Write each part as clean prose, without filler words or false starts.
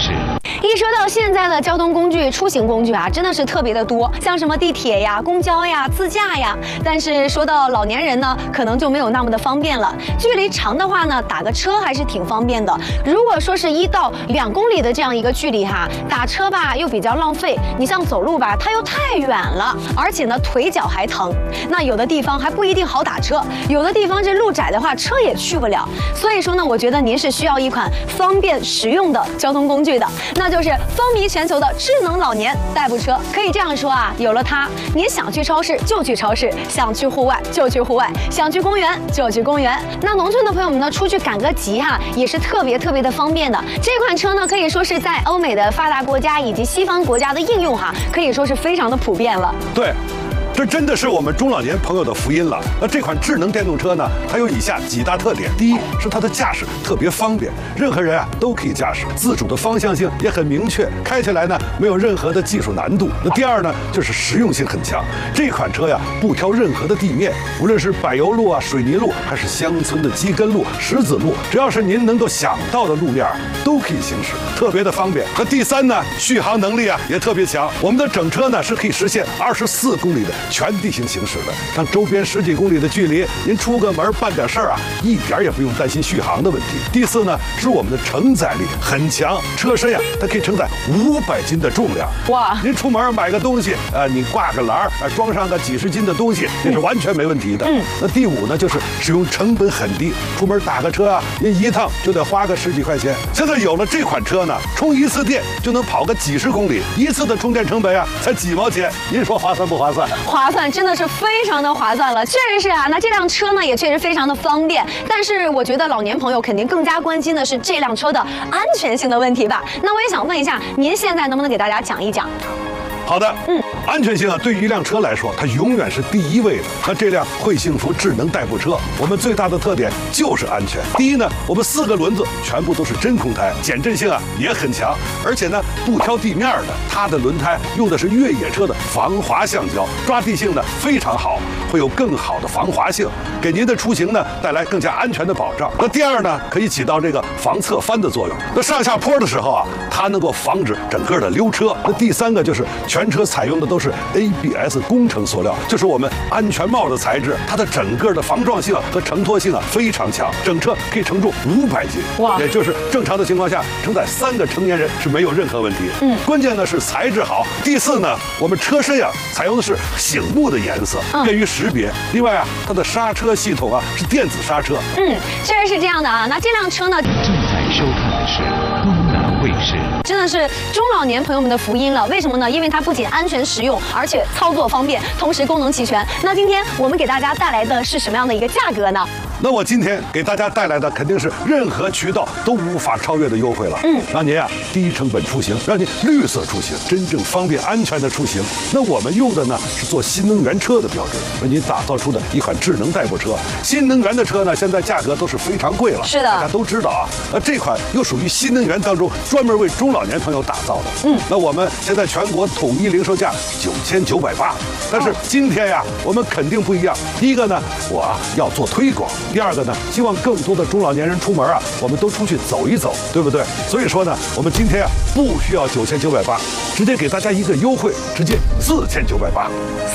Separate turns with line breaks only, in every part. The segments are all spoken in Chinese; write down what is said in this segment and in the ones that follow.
事。
一说到现在的交通工具、出行工具啊，真的是特别的多，像什么地铁呀、公交呀、自驾呀。但是说到老年人呢，可能就没有那么的方便了。距离长的话呢，打个车还是挺方便的。如果说是1到2公里的这样一个距离哈，打车吧又比较浪费。你像走路吧，它又太远了，而且呢腿脚还疼。那有的地方还不一定好打车，有的地方这路窄的话，车也去不了。所以说呢，我觉得您是需要一款方便实用的交通工具的，那就是风靡全球的智能老年代步车。可以这样说啊，有了它，您想去超市就去超市，想去户外就去户外，想去公园就去公园。那农村的朋友们呢，出去赶个集哈，也是特别的方便的。这款车呢，可以说是在欧美的发达国家以及西方国家的应用哈，可以说是非常的普遍了。
对。这真的是我们中老年朋友的福音了。那这款智能电动车呢，它有以下几大特点：第一是它的驾驶特别方便，任何人啊都可以驾驶，自主的方向性也很明确，开起来呢没有任何的技术难度。那第二呢，就是实用性很强。这款车呀不挑任何的地面，无论是柏油路啊、水泥路，还是乡村的基根路、石子路，只要是您能够想到的路面都可以行驶，特别的方便。那第三呢，续航能力啊也特别强。我们的整车呢是可以实现24公里的全地形行驶的，像周边10几公里的距离，您出个门办点事儿啊，一点也不用担心续航的问题。第四呢，是我们的承载力很强，车身呀，它可以承载500斤的重量。哇！您出门买个东西，你挂个篮儿，装上个几十斤的东西，这是完全没问题的。那第五呢，就是使用成本很低，出门打个车啊，您一趟就得花个10几块钱。现在有了这款车呢，充一次电就能跑个几十公里，一次的充电成本啊，才几毛钱，您说划算不划算？
划算，真的是非常的划算了，确实是啊。那这辆车呢，也确实非常的方便，但是我觉得老年朋友肯定更加关心的是这辆车的安全性的问题吧。那我也想问一下，您现在能不能给大家讲一讲？
好的，安全性啊，对于一辆车来说，它永远是第一位的。那这辆会幸福智能代步车，我们最大的特点就是安全。第一呢，我们4个轮子全部都是真空胎，减震性啊也很强，而且呢不挑地面的，它的轮胎用的是越野车的防滑橡胶，抓地性呢非常好，会有更好的防滑性，给您的出行呢带来更加安全的保障。那第二呢，可以起到这个防侧翻的作用。那上下坡的时候啊，它能够防止整个的溜车。那第三个就是全车采用的都是 ABS 工程塑料，就是我们安全帽的材质，它的整个的防撞性和承托性啊非常强，整车可以承重500斤，哇，也就是正常的情况下承载3个成年人是没有任何问题。关键呢是材质好。第四呢，我们车身啊采用的是醒目的颜色，便于识别。另外啊，它的刹车系统啊是电子刹车。
确实是这样的啊。那这辆车呢，
正在收看的是东南卫视。
真的是中老年朋友们的福音了。为什么呢？因为它不仅安全实用，而且操作方便，同时功能齐全。那今天我们给大家带来的是什么样的一个价格呢？
那我今天给大家带来的肯定是任何渠道都无法超越的优惠了。让您啊低成本出行，让您绿色出行，真正方便安全的出行。那我们用的呢是做新能源车的标准，为您打造出的一款智能代步车。新能源的车呢，现在价格都是非常贵了，
是的，
大家都知道啊。那这款又属于新能源当中专门为中老年朋友打造的。那我们现在全国统一零售价9980，但是今天呀，我们肯定不一样。第一个呢，我要做推广。第二个呢，希望更多的中老年人出门啊，我们都出去走一走，对不对？所以说呢，我们今天啊不需要9980，直接给大家一个优惠，直接4980。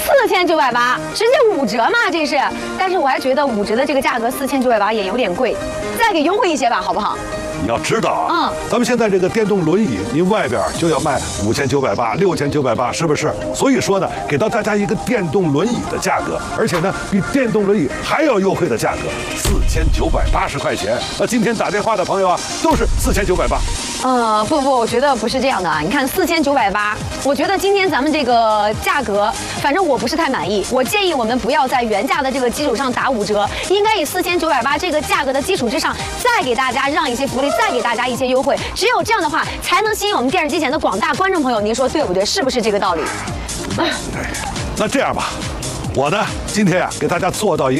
4980，直接5折嘛，这是。但是我还觉得5折的这个价格4980也有点贵，再给优惠一些吧，好不好？
你要知道啊，咱们现在这个电动轮椅，您外边就要卖5980、6980，是不是？所以说呢，给到大家一个电动轮椅的价格，而且呢，比电动轮椅还要优惠的价格，4980块钱。那今天打电话的朋友啊，都是4980。
不，我觉得不是这样的啊。你看4980，我觉得今天咱们这个价格，反正我不是太满意。我建议我们不要在原价的这个基础上打5折，应该以4980这个价格的基础之上，再给大家让一些福利，再给大家一些优惠。只有这样的话，才能吸引我们电视机前的广大观众朋友。您说对不对？是不是这个道理？
对，那这样吧，我呢今天啊给大家做到一个